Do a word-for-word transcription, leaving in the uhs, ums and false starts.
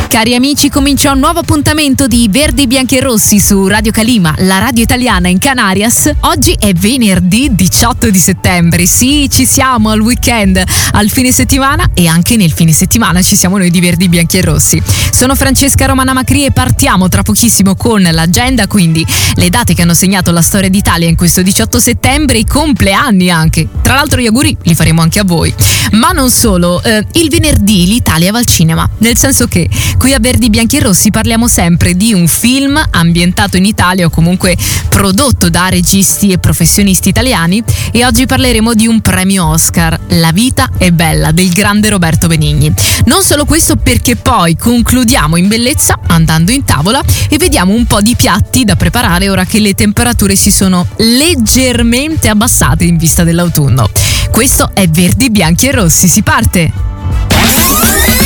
Cari amici, comincia un nuovo appuntamento di Verdi, Bianchi e Rossi su Radio Calima, la radio italiana in Canarias. Oggi è venerdì diciotto di settembre, sì, ci siamo al weekend, al fine settimana, e anche nel fine settimana ci siamo noi di Verdi, Bianchi e Rossi. Sono Francesca Romana Macri e partiamo tra pochissimo con l'agenda, quindi le date che hanno segnato la storia d'Italia in questo diciotto settembre, i compleanni anche. Tra l'altro gli auguri li faremo anche a voi. Ma non solo, eh, il venerdì l'Italia va al cinema, nel senso che qui a Verdi, Bianchi e Rossi parliamo sempre di un film ambientato in Italia o comunque prodotto da registi e professionisti italiani, e oggi parleremo di un premio Oscar, La vita è bella, del grande Roberto Benigni. Non solo questo, perché poi concludiamo in bellezza andando in tavola e vediamo un po' di piatti da preparare ora che le temperature si sono leggermente abbassate in vista dell'autunno. Questo è Verdi, Bianchi e Rossi, si parte!